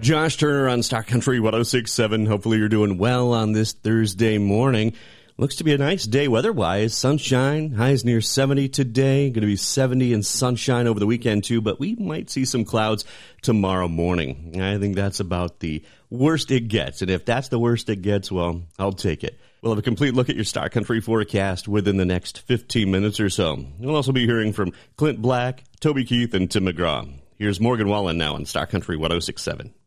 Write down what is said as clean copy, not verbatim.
Josh Turner on Star Country 106.7. Hopefully you're doing well on this Thursday morning. Looks to be a nice day weather-wise. Sunshine, highs near 70 today. Going to be 70 and sunshine over the weekend, too, but we might see some clouds tomorrow morning. I think that's about the worst it gets, and if that's the worst it gets, well, I'll take it. We'll have a complete look at your Star Country forecast within the next 15 minutes or so. We'll also be hearing from Clint Black, Toby Keith, and Tim McGraw. Here's Morgan Wallen now on Star Country 106.7.